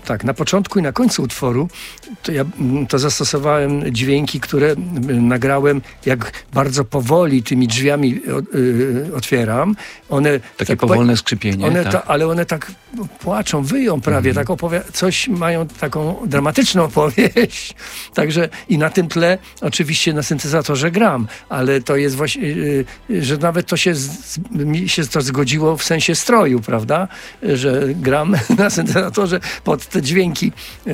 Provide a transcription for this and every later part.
Tak, na początku i na końcu utworu to ja to zastosowałem dźwięki, które nagrałem, jak bardzo powoli tymi drzwiami otwieram. One takie tak powolne skrzypienie. Ale one tak płaczą, wyją prawie, tak coś mają taką dramatyczną opowieść. Także i na tym tle oczywiście na syntezatorze gram, ale to jest właśnie, że nawet to mi się to zgodziło w sensie stroju, prawda? Że gram na syntezatorze pod te dźwięki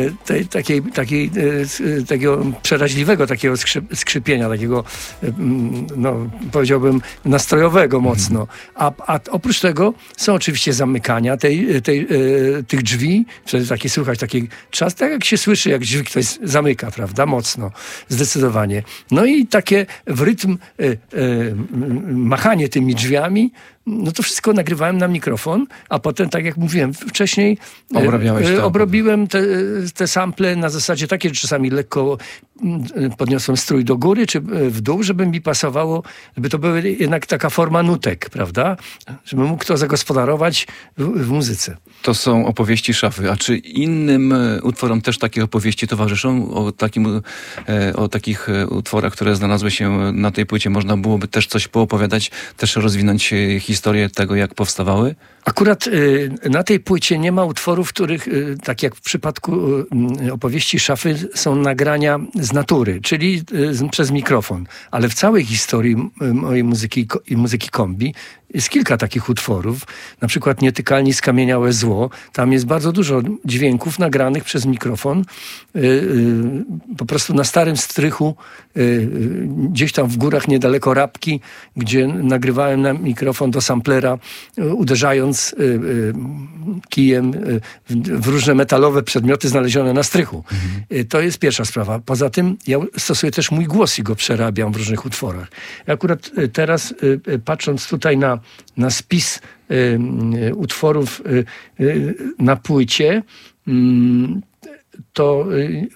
takiego przeraźliwego takiego skrzypienia, takiego no, powiedziałbym nastrojowego mocno. A oprócz tego są oczywiście zamykania tych drzwi, wtedy takie słychać taki czas, tak jak się słyszy, jak drzwi ktoś zamyka, prawda? Mocno, zdecydowanie. No i takie w rytm machanie tymi drzwiami, no to wszystko nagrywałem na mikrofon, a potem, tak jak mówiłem wcześniej, obrobiłem te sample na zasadzie takiej, że czasami lekko podniosłem strój do góry czy w dół, żeby mi pasowało, żeby to była jednak taka forma nutek, prawda? Żeby mógł to zagospodarować w muzyce. To są opowieści szafy. A czy innym utworom też takie opowieści towarzyszą? O takich utworach, które znalazły się na tej płycie, można byłoby też coś poopowiadać, też rozwinąć historię tego, jak powstawały? Akurat na tej płycie nie ma utworów, których, tak jak w przypadku opowieści szafy, są nagrania z natury, czyli przez mikrofon. Ale w całej historii mojej muzyki i muzyki kombi jest kilka takich utworów. Na przykład Nietykalni skamieniałe zło. Tam jest bardzo dużo dźwięków nagranych przez mikrofon. Po prostu na starym strychu, gdzieś tam w górach niedaleko Rabki, gdzie nagrywałem na mikrofon do samplera, uderzając kijem w różne metalowe przedmioty znalezione na strychu. To jest pierwsza sprawa. Poza tym ja stosuję też mój głos i go przerabiam w różnych utworach. Ja akurat teraz, patrząc tutaj na spis utworów na płycie, to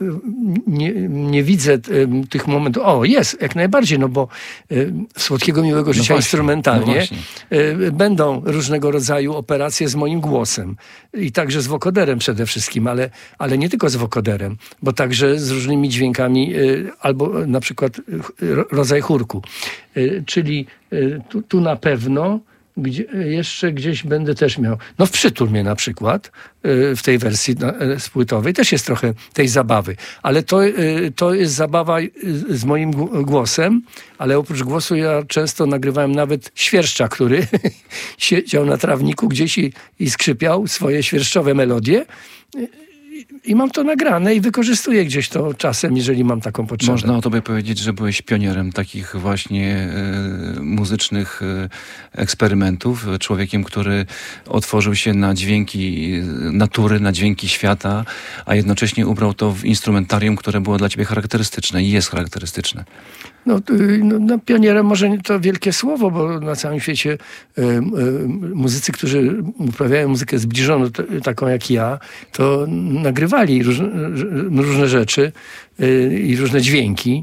nie widzę tych momentów. O, jest, jak najbardziej, no bo Słodkiego Miłego Życia instrumentalnie będą różnego rodzaju operacje z moim głosem. I także z wokoderem przede wszystkim, ale nie tylko z wokoderem, bo także z różnymi dźwiękami, albo na przykład rodzaj chórku. Czyli tu na pewno jeszcze gdzieś będę też miał. No w Przytul mnie na przykład, w tej wersji płytowej też jest trochę tej zabawy. Ale to jest zabawa z moim głosem, ale oprócz głosu ja często nagrywałem nawet świerszcza, który siedział na trawniku gdzieś i skrzypiał swoje świerszczowe melodie. I mam to nagrane i wykorzystuję gdzieś to czasem, jeżeli mam taką potrzebę. Można o tobie powiedzieć, że byłeś pionierem takich właśnie muzycznych eksperymentów. Człowiekiem, który otworzył się na dźwięki natury, na dźwięki świata, a jednocześnie ubrał to w instrumentarium, które było dla ciebie charakterystyczne i jest charakterystyczne. No, pionierem może to wielkie słowo, bo na całym świecie muzycy, którzy uprawiają muzykę zbliżoną, taką jak ja, to nagrywali różne rzeczy i różne dźwięki.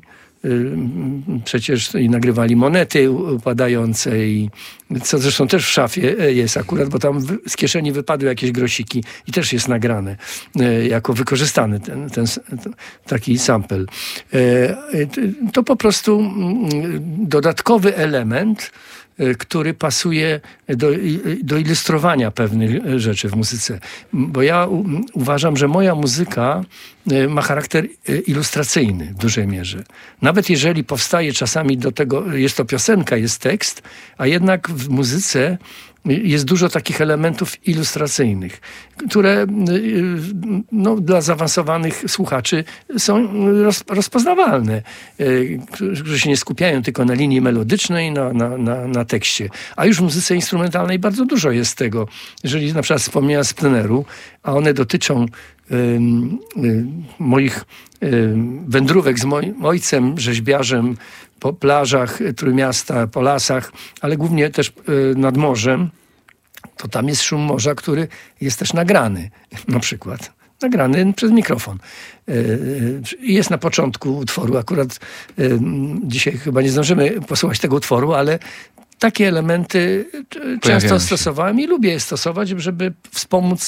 Przecież i nagrywali monety upadające, i co zresztą też w szafie jest akurat, bo tam z kieszeni wypadły jakieś grosiki i też jest nagrane jako wykorzystany ten taki sample. To po prostu dodatkowy element, który pasuje do ilustrowania pewnych rzeczy w muzyce. Bo ja uważam, że moja muzyka ma charakter ilustracyjny w dużej mierze. Nawet jeżeli powstaje czasami do tego, jest to piosenka, jest tekst, a jednak w muzyce jest dużo takich elementów ilustracyjnych, które dla zaawansowanych słuchaczy są rozpoznawalne, którzy się nie skupiają tylko na linii melodycznej, na tekście. A już w muzyce instrumentalnej bardzo dużo jest tego. Jeżeli na przykład wspomniałem z pleneru, a one dotyczą moich wędrówek z moim ojcem, rzeźbiarzem, po plażach Trójmiasta, po lasach, ale głównie też nad morzem, to tam jest szum morza, który jest też nagrany, na przykład. Nagrany przez mikrofon. Jest na początku utworu. Akurat dzisiaj chyba nie zdążymy posłuchać tego utworu, ale takie elementy często stosowałem i lubię je stosować, żeby wspomóc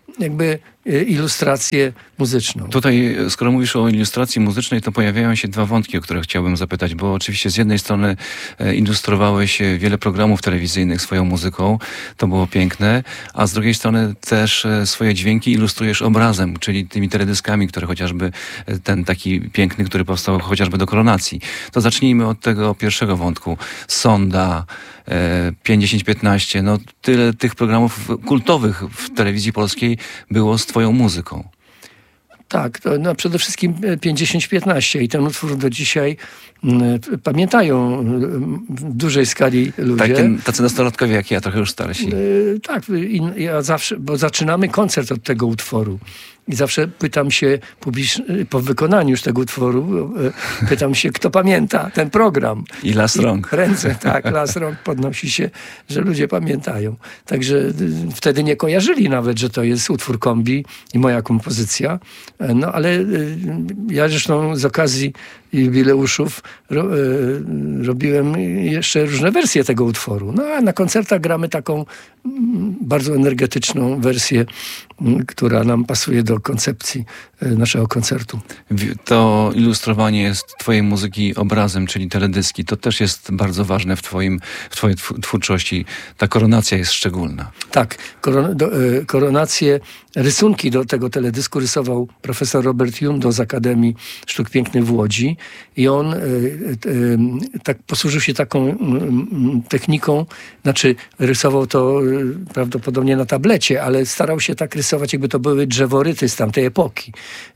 jakby ilustrację muzyczną. Tutaj, skoro mówisz o ilustracji muzycznej, to pojawiają się dwa wątki, o które chciałbym zapytać, bo oczywiście z jednej strony ilustrowałeś wiele programów telewizyjnych swoją muzyką, to było piękne, a z drugiej strony też swoje dźwięki ilustrujesz obrazem, czyli tymi teledyskami, które chociażby ten taki piękny, który powstał chociażby do Koronacji. To zacznijmy od tego pierwszego wątku. Sonda, 50-15, no tyle tych programów kultowych w telewizji polskiej było z twoją muzyką. Tak, to przede wszystkim 50-15 i ten utwór do dzisiaj pamiętają w dużej skali ludzie. Tacy nastolatkowie jak ja, trochę już starsi. Tak, ja zawsze, bo zaczynamy koncert od tego utworu. I zawsze pytam się po wykonaniu już tego utworu, pytam się, kto pamięta ten program. I las rąk. Ręce, tak, las rąk podnosi się, że ludzie pamiętają. Także wtedy nie kojarzyli nawet, że to jest utwór Kombi i moja kompozycja. No ale ja zresztą z okazji jubileuszów robiłem jeszcze różne wersje tego utworu. No a na koncertach gramy taką bardzo energetyczną wersję, która nam pasuje do koncepcji naszego koncertu. To ilustrowanie twojej muzyki obrazem, czyli teledyski, to też jest bardzo ważne w twojej twórczości. Ta Koronacja jest szczególna. Tak, koronację, rysunki do tego teledysku rysował profesor Robert Jundo z Akademii Sztuk Pięknych w Łodzi i on tak posłużył się taką techniką, znaczy rysował to prawdopodobnie na tablecie, ale starał się tak rysować, jakby to były drzeworyty z tamtej epoki.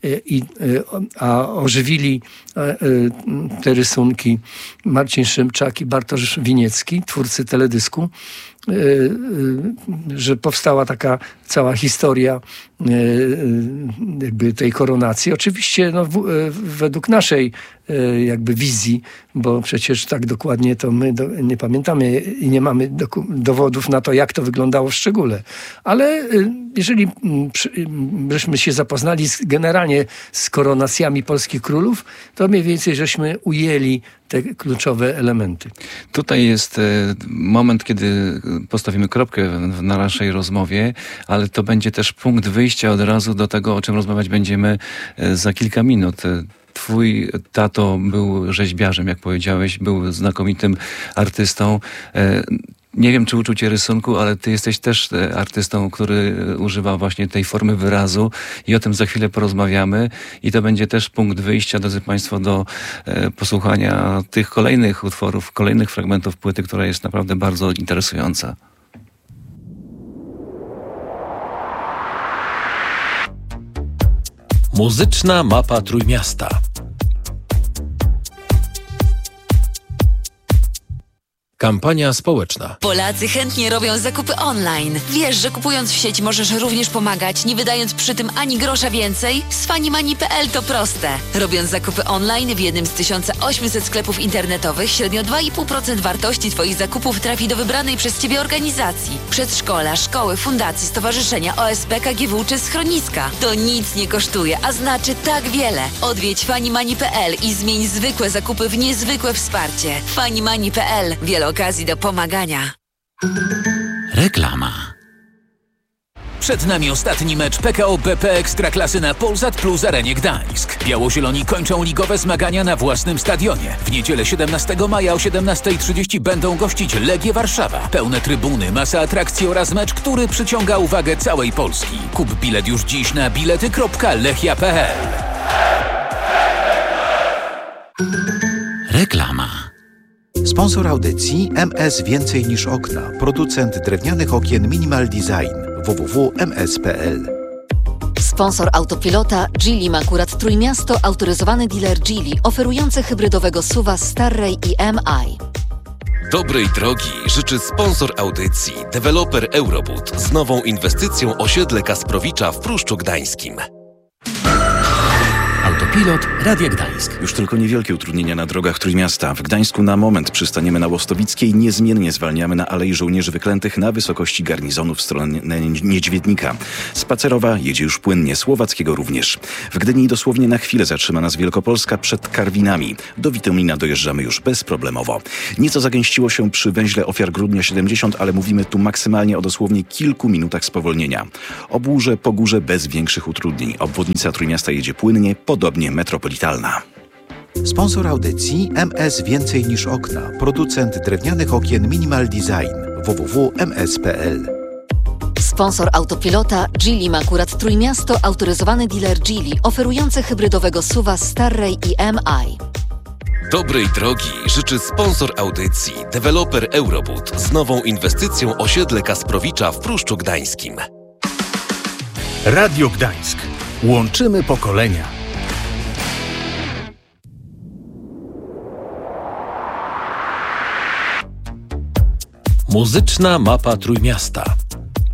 A ożywili te rysunki Marcin Szymczak i Bartosz Winiecki, twórcy teledysku, że powstała taka cała historia jakby tej koronacji. Oczywiście według naszej jakby wizji, bo przecież tak dokładnie to my nie pamiętamy i nie mamy dowodów na to, jak to wyglądało w szczególe. Ale jeżeli żeśmy się zapoznali generalnie z koronacjami polskich królów, to mniej więcej żeśmy ujęli te kluczowe elementy. Tutaj jest moment, kiedy postawimy kropkę na naszej rozmowie, ale to będzie też punkt wyjścia od razu do tego, o czym rozmawiać będziemy za kilka minut. Twój tato był rzeźbiarzem, jak powiedziałeś, był znakomitym artystą. Nie wiem, czy uczył cię rysunku, ale ty jesteś też artystą, który używa właśnie tej formy wyrazu i o tym za chwilę porozmawiamy. I to będzie też punkt wyjścia, drodzy Państwo, do posłuchania tych kolejnych utworów, kolejnych fragmentów płyty, która jest naprawdę bardzo interesująca. Muzyczna mapa Trójmiasta. Kampania społeczna. Polacy chętnie robią zakupy online. Wiesz, że kupując w sieci możesz również pomagać, nie wydając przy tym ani grosza więcej? Z Funnymoney.pl to proste. Robiąc zakupy online w jednym z 1800 sklepów internetowych, średnio 2,5% wartości Twoich zakupów trafi do wybranej przez Ciebie organizacji. Przedszkola, szkoły, fundacje, stowarzyszenia, OSP, KGW czy schroniska. To nic nie kosztuje, a znaczy tak wiele. Odwiedź Funnymoney.pl i zmień zwykłe zakupy w niezwykłe wsparcie. Funnymoney.pl. Wiele okazji do pomagania. Reklama. Przed nami ostatni mecz PKO BP Ekstraklasy na Polsat Plus Arenie Gdańsk. Biało-zieloni kończą ligowe zmagania na własnym stadionie. W niedzielę 17 maja o 17:30 będą gościć Legię Warszawa. Pełne trybuny, masa atrakcji oraz mecz, który przyciąga uwagę całej Polski. Kup bilet już dziś na bilety.lechia.pl. Reklama. Sponsor audycji MS Więcej niż okna. Producent drewnianych okien Minimal Design. www.ms.pl. Sponsor Autopilota Geely Makurat Trójmiasto, autoryzowany dealer Geely oferujący hybrydowego SUV-a Starray i MI. Dobrej drogi życzy sponsor audycji, deweloper Eurobud z nową inwestycją osiedle Kasprowicza w Pruszczu Gdańskim. Autopilot Autopilot Radia Gdańsk. Już tylko niewielkie utrudnienia na drogach Trójmiasta. W Gdańsku na moment przystaniemy na Łostowickiej, niezmiennie zwalniamy na Alei Żołnierzy Wyklętych na wysokości garnizonu w stronę Niedźwiednika. Spacerowa jedzie już płynnie, Słowackiego również. W Gdyni dosłownie na chwilę zatrzyma nas Wielkopolska przed Karwinami. Do Witomina dojeżdżamy już bezproblemowo. Nieco zagęściło się przy węźle ofiar Grudnia 70, ale mówimy tu maksymalnie o dosłownie kilku minutach spowolnienia. Obłórze po górze bez większych utrudnień. Obwodnica Trójmiasta jedzie płynnie, podobnie metropolitalna. Sponsor audycji MS Więcej niż okna. Producent drewnianych okien Minimal Design. www.ms.pl. Sponsor Autopilota Geely Makurat Trójmiasto, autoryzowany dealer Geely, oferujący hybrydowego SUV-a Starray i MI. Dobrej drogi życzy sponsor audycji, deweloper Eurobud z nową inwestycją osiedle Kasprowicza w Pruszczu Gdańskim. Radio Gdańsk. Łączymy pokolenia. Muzyczna mapa Trójmiasta.